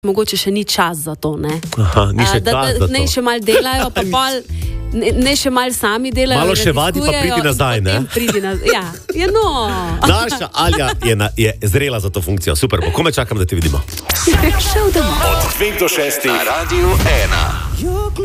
mogoče še ni čas za to, ne? Aha, ni še čas za to. Ne še malo delajo, pa pol, ne še malo sami delajo. Malo še vadi, pa pridi nazaj, ne? Ja, je no. Naša Alja je zrela za to funkcijo. Super, kome čakam, da te vidimo. Od 5 do 6 na Radiu 1.